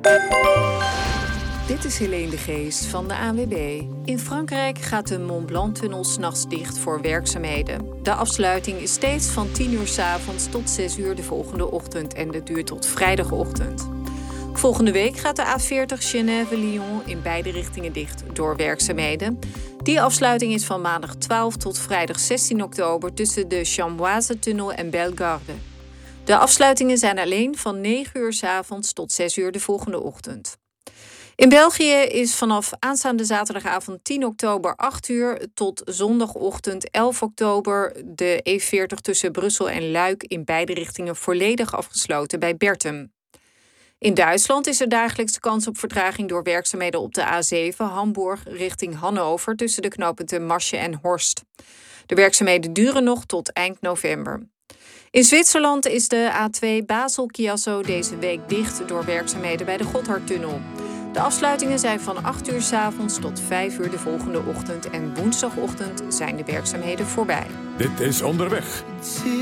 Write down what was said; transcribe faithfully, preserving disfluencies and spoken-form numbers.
Dit is Helene de Geest van de A N W B. In Frankrijk gaat de Mont Blanc-tunnel 's nachts dicht voor werkzaamheden. De afsluiting is steeds van tien uur 's avonds tot zes uur de volgende ochtend en dat duurt tot vrijdagochtend. Volgende week gaat de A veertig Genève-Lyon in beide richtingen dicht door werkzaamheden. Die afsluiting is van maandag twaalf tot vrijdag zestien oktober tussen de Chamboise-tunnel en Bellegarde. De afsluitingen zijn alleen van negen uur 's avonds tot zes uur de volgende ochtend. In België is vanaf aanstaande zaterdagavond tien oktober acht uur tot zondagochtend elf oktober de E veertig tussen Brussel en Luik in beide richtingen volledig afgesloten bij Bertum. In Duitsland is er dagelijks kans op vertraging door werkzaamheden op de A zeven Hamburg richting Hannover tussen de knooppunten Marsje en Horst. De werkzaamheden duren nog tot eind november. In Zwitserland is de A twee Basel-Chiasso deze week dicht door werkzaamheden bij de Gotthardtunnel. De afsluitingen zijn van acht uur 's avonds tot vijf uur de volgende ochtend en woensdagochtend zijn de werkzaamheden voorbij. Dit is Onderweg.